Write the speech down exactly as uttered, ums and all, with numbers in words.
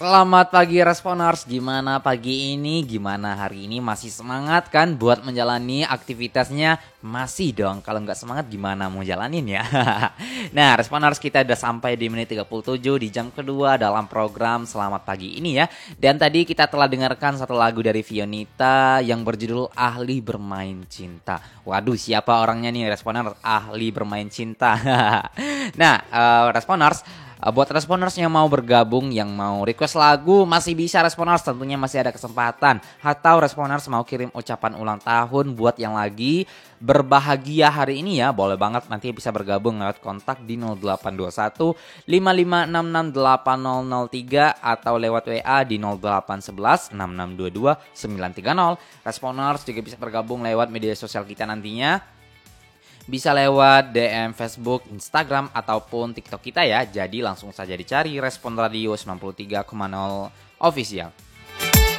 Selamat pagi Responers, gimana pagi ini, gimana hari ini, masih semangat kan buat menjalani aktivitasnya? Masih dong, kalau nggak semangat gimana mau jalanin ya? Nah Responers, kita udah sampai di menit tiga puluh tujuh di jam kedua dalam program Selamat Pagi ini ya. Dan tadi kita telah dengarkan satu lagu dari Fionita yang berjudul Ahli Bermain Cinta. Waduh, siapa orangnya nih Responers, ahli bermain cinta? Nah uh, Responers, Uh, buat Responers yang mau bergabung, yang mau request lagu, masih bisa Responers, tentunya masih ada kesempatan. Atau Responers mau kirim ucapan ulang tahun buat yang lagi berbahagia hari ini ya, boleh banget, nanti bisa bergabung lewat kontak di nol delapan dua satu lima lima enam enam delapan nol nol tiga atau lewat W A di nol delapan satu satu enam enam dua dua sembilan tiga nol. Responers juga bisa bergabung lewat media sosial kita nantinya. Bisa lewat D M Facebook, Instagram, ataupun TikTok kita ya. Jadi langsung saja dicari Respon Radio sembilan puluh tiga koma nol Official.